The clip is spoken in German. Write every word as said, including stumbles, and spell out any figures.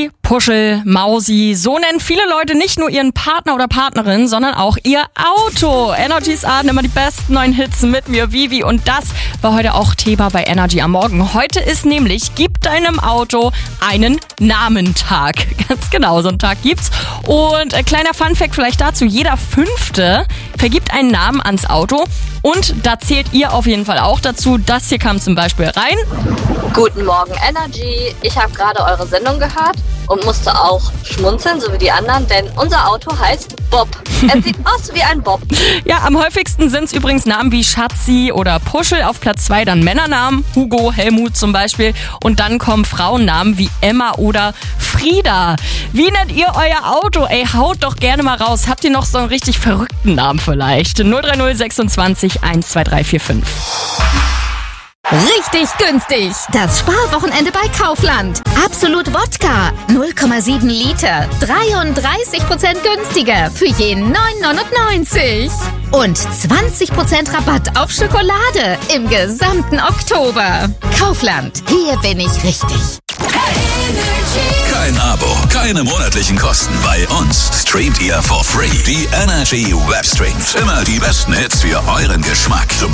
Schatzi, Puschel, Mausi, so nennen viele Leute nicht nur ihren Partner oder Partnerin, sondern auch ihr Auto. Energys Arten immer die besten neuen Hits mit mir, Vivi, und das war heute auch Thema bei Energy am Morgen. Heute ist nämlich, gib deinem Auto einen Namentag. Ganz genau, so einen Tag gibt's. Und äh, kleiner Funfact vielleicht dazu, jeder Fünfte vergibt einen Namen ans Auto und da zählt ihr auf jeden Fall auch dazu. Das hier kam zum Beispiel rein. Guten Morgen Energy, ich habe gerade eure Sendung gehört und musste auch schmunzeln, so wie die anderen, denn unser Auto heißt Bob. Er sieht aus wie ein Bob. Ja, am häufigsten sind es übrigens Namen wie Schatzi oder Puschel. Auf Platz zwei dann Männernamen, Hugo, Helmut zum Beispiel. Und dann kommen Frauennamen wie Emma oder Frieda. Wie nennt ihr euer Auto? Ey, haut doch gerne mal raus. Habt ihr noch so einen richtig verrückten Namen vielleicht? null drei null sechsundzwanzig eins zwei drei vier fünf. Richtig günstig. Das Sparwochenende bei Kaufland. Absolut Wodka. null Komma sieben Liter. dreiunddreißig Prozent günstiger für je neun neunundneunzig. Und zwanzig Prozent Rabatt auf Schokolade im gesamten Oktober. Kaufland. Hier bin ich richtig. Kein Abo, keine monatlichen Kosten. Bei uns streamt ihr for free die Energy Webstreams. Immer die besten Hits für euren Geschmack. Zum